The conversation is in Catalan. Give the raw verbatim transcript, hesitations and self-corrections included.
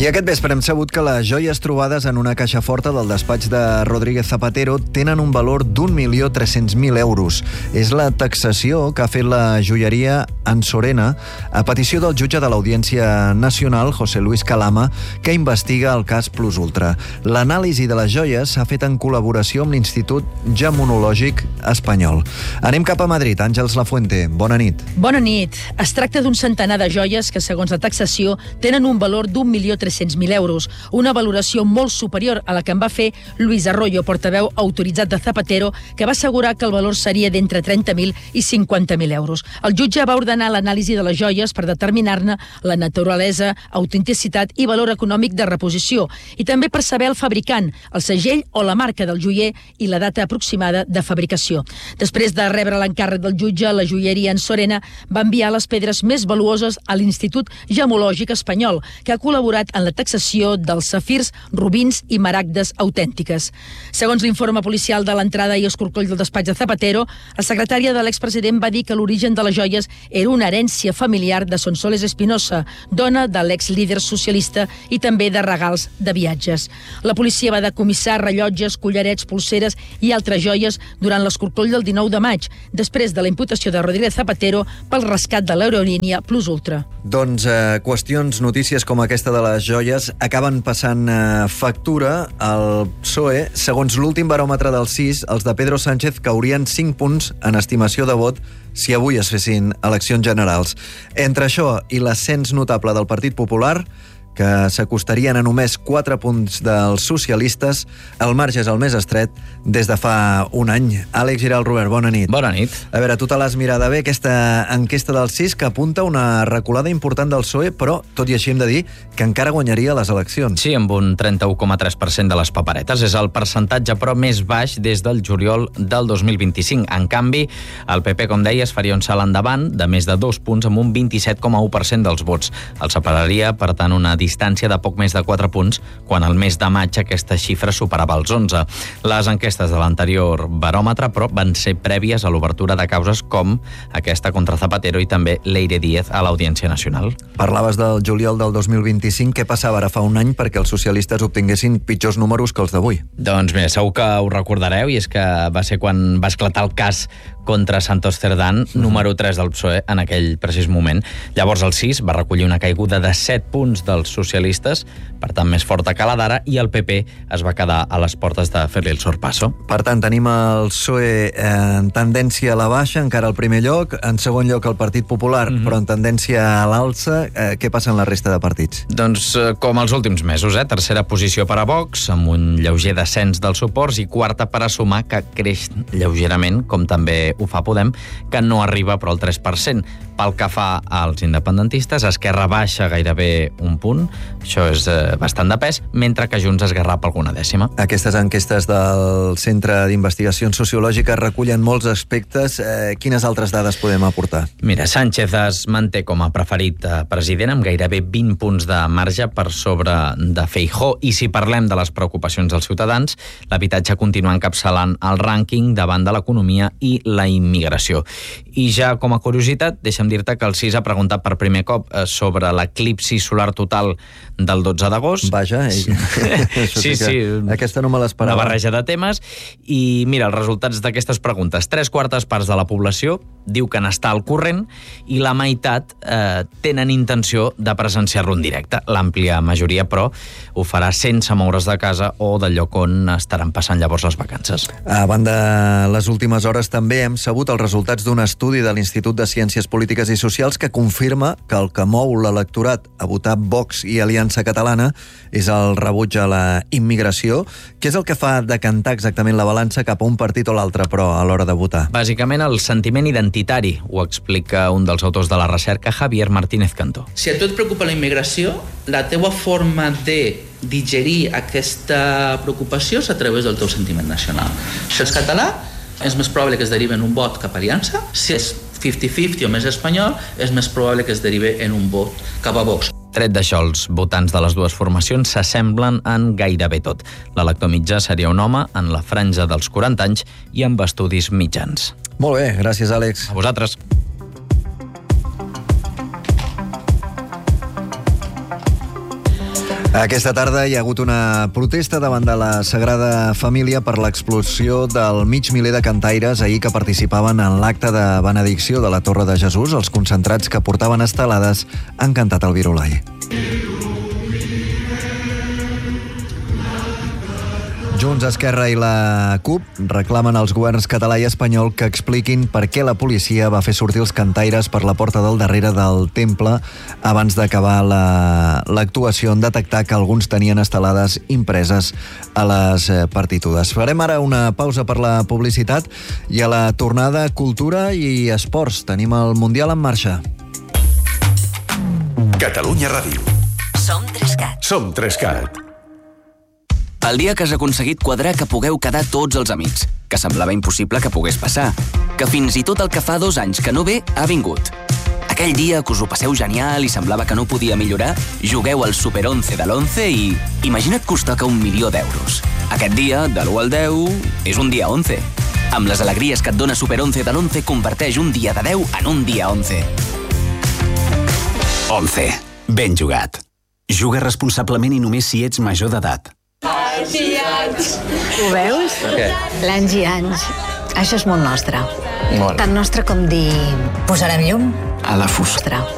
I aquest vespre hem sabut que les joies trobades en una caixa forta del despatx de Rodríguez Zapatero tenen un valor d'un milió tres-cents mil euros. És la taxació que ha fet la joieria Ansorena a petició del jutge de l'Audiència Nacional, José Luis Calama, que investiga el cas Plus Ultra. L'anàlisi de les joies s'ha fet en col·laboració amb l'Institut Gemològic Espanyol. Anem cap a Madrid. Àngels Lafuente, bona nit. Bona nit. Es tracta d'un centenar de joies que, segons la taxació, tenen un valor d'un milió tres-cents mil euros, una valoració molt superior a la que en va fer Luis Arroyo, portaveu autoritzat de Zapatero, que va assegurar que el valor seria d'entre trenta mil i cinquanta mil euros. El jutge va ordenar l'anàlisi de les joies per determinar-ne la naturalesa, autenticitat i valor econòmic de reposició, i també per saber el fabricant, el segell o la marca del joier i la data aproximada de fabricació. Després de rebre l'encàrrec del jutge, la joieria Ansorena va enviar les pedres més valuoses a l'Institut Gemològic Espanyol, que ha col·laborat en la taxació dels safirs, rubins i maragdes autèntiques. Segons l'informe policial de l'entrada i escorcoll del despatx de Zapatero, la secretària de l'expresident va dir que l'origen de les joies era una herència familiar de Sonsoles Espinosa, dona de l'ex-líder socialista i també de regals de viatges. La policia va decomissar rellotges, collarets, polseres i altres joies durant l'escorcoll del dinou de maig, després de la imputació de Rodríguez Zapatero pel rescat de l'aerolínia Plus Ultra. Doncs eh, qüestions, notícies com aquesta de les joies acaben passant eh, factura al P S O E. Segons l'últim baròmetre del C I S, els de Pedro Sánchez caurien cinc punts en estimació de vot si avui es fessin eleccions generals. Entre això i l'ascens notable del Partit Popular, que s'acostarien a només quatre punts dels socialistes, el marge és el més estret des de fa un any. Àlex Giral, Robert, bona nit. Bona nit. A veure, tu te l'has mirada bé, aquesta enquesta del C I S, que apunta una reculada important del P S O E, però, tot i així, hem de dir que encara guanyaria les eleccions. Sí, amb un trenta-u coma tres per cent de les paperetes. És el percentatge, però, més baix des del juliol del dos mil vint-i-cinc. En canvi, el P P, com deia, es faria un salt endavant de més de dos punts amb un vint-i-set coma u per cent dels vots. El separaria, per tant, una distància de poc més de quatre punts, quan al mes de maig aquesta xifra superava els onze. Les enquestes de l'anterior baròmetre, però, van ser prèvies a l'obertura de causes com aquesta contra Zapatero i també Leire Díez a l'Audiència Nacional. Parlaves del juliol del dos mil vint-i-cinc. Què passava ara fa un any perquè els socialistes obtinguessin pitjors números que els d'avui? Doncs bé, segur que ho recordareu, i és que va ser quan va esclatar el cas contra Santos Cerdán, mm. número tres del P S O E, en aquell precís moment. Llavors el C I S va recollir una caiguda de set punts dels socialistes, per tant més forta que la d'ara, i el P P es va quedar a les portes de fer-li el sorpasso. Per tant, tenim el P S O E en tendència a la baixa, encara al primer lloc, en segon lloc el Partit Popular, mm-hmm. però en tendència a l'alça. Eh, què passa en la resta de partits? Doncs eh, com els últims mesos, eh? Tercera posició per a Vox, amb un lleuger descens dels suports, i quarta per a Sumar, que creix lleugerament, com també ho fa Podem, que no arriba però al tres per cent. Pel que fa als independentistes, Esquerra baixa gairebé un punt, això és eh, bastant de pes, mentre que Junts es garrapa alguna dècima. Aquestes enquestes del Centre d'Investigacions Sociològiques recullen molts aspectes. Eh, quines altres dades podem aportar? Mira, Sánchez es manté com a preferit eh, president amb gairebé vint punts de marge per sobre de Feijóo, i si parlem de les preocupacions dels ciutadans, l'habitatge continua encapçalant el rànquing davant de l'economia i la immigració. I ja com a curiositat, deixa'm dir-te que el C I S ha preguntat per primer cop eh, sobre l'eclipsi solar total del dotze d'agost. Vaja, eh? sí, sí. Aquesta no me l'esperava. Una barreja de temes. I mira, els resultats d'aquestes preguntes. Tres quartes parts de la població diu que n'està al corrent i la meitat eh, tenen intenció de presenciar-lo en directe. L'àmplia majoria, però, ho farà sense moure's de casa o del lloc on estaran passant llavors les vacances. A banda, les últimes hores també hem sabut els resultats d'un estudi de l'Institut de Ciències Polítiques i Socials que confirma que el que mou l'electorat a votar Vox i Aliança Catalana és el rebuig a la immigració. Què és el que fa decantar exactament la balança cap a un partit o l'altre, però, a l'hora de votar? Bàsicament el sentiment identitari, ho explica un dels autors de la recerca, Javier Martínez Cantó. Si a tu et preocupa la immigració, la teua forma de digerir aquesta preocupació és a través del teu sentiment nacional. Si ets català, és més probable que es derivi en un vot cap a Aliança. Si és cinquanta cinquanta o més espanyol, és més probable que es derivi en un vot cap a Vox. Tret d'això, els votants de les dues formacions s'assemblen en gairebé tot. L'elector mitjà seria un home en la franja dels quaranta anys i amb estudis mitjans. Molt bé, gràcies, Àlex. A vosaltres. Aquesta tarda hi ha hagut una protesta davant de la Sagrada Família per l'explosió del mig miler de cantaires ahir que participaven en l'acte de benedicció de la Torre de Jesús. Els concentrats que portaven estelades han cantat el Virolai. Junts, Esquerra i la CUP reclamen als governs català i espanyol que expliquin per què la policia va fer sortir els cantaires per la porta del darrere del temple abans d'acabar la, l'actuació en detectar que alguns tenien estelades impreses a les partitudes. Farem ara una pausa per la publicitat i a la tornada cultura i esports. Tenim el Mundial en marxa. Catalunya Ràdio. Som Trescat. Som Trescat. El dia que has aconseguit quadrar que pugueu quedar tots els amics, que semblava impossible que pogués passar, que fins i tot el que fa dos anys que no ve ha vingut. Aquell dia que us ho passeu genial i semblava que no podia millorar, jugueu al Super onze de l'onze i imagina't que us toca un milió d'euros. Aquest dia, de l'u al deu, és un dia onze. Amb les alegries que et dona Super onze de l'onze, converteix un dia de deu en un dia onze. onze. Ben jugat. Juga responsablement i només si ets major d'edat. Anys i anys. Ho veus? Okay. L'anys i anys. Això és molt nostre. Molt. Tan nostre com dir... Posarem llum a la fusta.